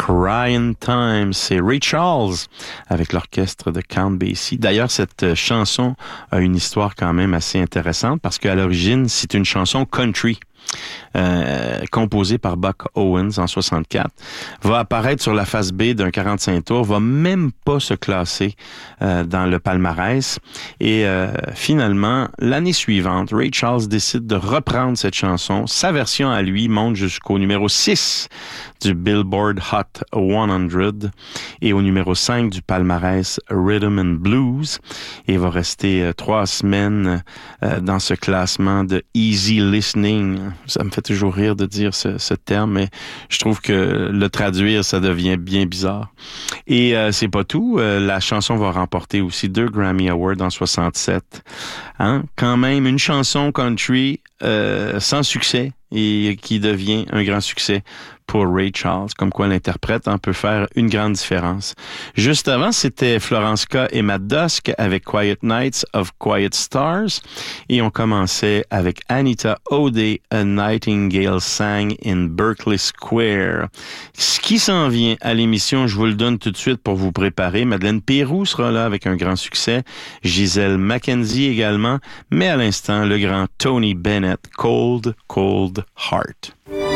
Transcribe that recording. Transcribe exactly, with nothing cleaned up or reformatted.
Crying Time, c'est Ray Charles avec l'orchestre de Count Basie. D'ailleurs, cette chanson a une histoire quand même assez intéressante parce qu'à l'origine, c'est une chanson country. Euh, composé par Buck Owens en soixante-quatre, va apparaître sur la face B d'un quarante-cinq tours, va même pas se classer euh, dans le palmarès. Et euh, finalement, l'année suivante, Ray Charles décide de reprendre cette chanson. Sa version à lui monte jusqu'au numéro six du Billboard Hot cent et au numéro cinq du palmarès Rhythm and Blues et va rester euh, trois semaines euh, dans ce classement de Easy Listening. Ça me fait toujours rire de dire ce, ce terme, mais je trouve que le traduire, ça devient bien bizarre. Et euh, c'est pas tout. Euh, la chanson va remporter aussi deux Grammy Awards en soixante-sept. Hein? Quand même, une chanson country euh, sans succès et qui devient un grand succès pour Ray Charles, comme quoi l'interprète en peut faire une grande différence. Juste avant, c'était Florence K. et Matt Dusk avec Quiet Nights of Quiet Stars et on commençait avec Anita O'Day, A Nightingale Sang in Berkeley Square. Ce qui s'en vient à l'émission, je vous le donne tout de suite pour vous préparer. Madeleine Peyroux sera là avec un grand succès, Gisèle Mackenzie également, mais à l'instant, le grand Tony Bennett, Cold, Cold Heart.